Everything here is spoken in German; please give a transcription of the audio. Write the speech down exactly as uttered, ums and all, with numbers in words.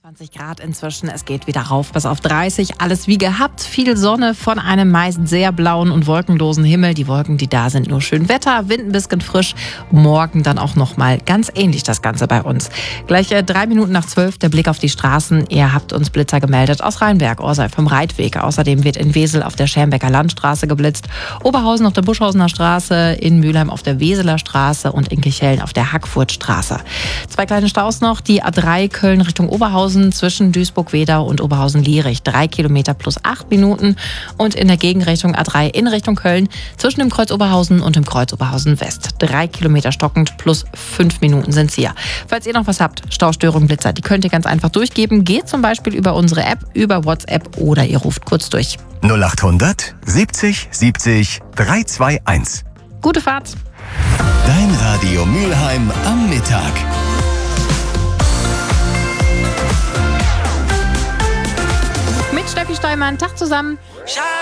zwanzig Grad inzwischen, es geht wieder rauf bis auf dreißig. Alles wie gehabt, viel Sonne von einem meist sehr blauen und wolkenlosen Himmel. Die Wolken, die da sind, nur schön Wetter, Wind ein bisschen frisch. Morgen dann auch nochmal ganz ähnlich das Ganze bei uns. Gleich äh, drei Minuten nach zwölf der Blick auf die Straßen. Ihr habt uns Blitzer gemeldet aus Rheinberg, Orsay vom Reitweg. Außerdem wird in Wesel auf der Schermbecker Landstraße geblitzt, Oberhausen auf der Buschhausener Straße, in Mülheim auf der Weseler Straße und in Kirchhellen auf der Hackfurtstraße. Zwei kleine Staus noch, die A drei Köln Richtung Oberhausen zwischen Duisburg-Wedau und Oberhausen-Lierich. Drei Kilometer plus acht Minuten. Und in der Gegenrichtung A drei in Richtung Köln zwischen dem Kreuz Oberhausen und dem Kreuz Oberhausen West. Drei Kilometer stockend plus fünf Minuten sind's hier. Falls ihr noch was habt, Staustörungen, Blitzer, die könnt ihr ganz einfach durchgeben. Geht zum Beispiel über unsere App, über WhatsApp oder ihr ruft kurz durch. null achthundert siebzig siebzig dreihundertzweiundundzwanzig. Gute Fahrt! Dein Radio Mülheim am Mittag. Mit Steffi Steinmann, Tag zusammen.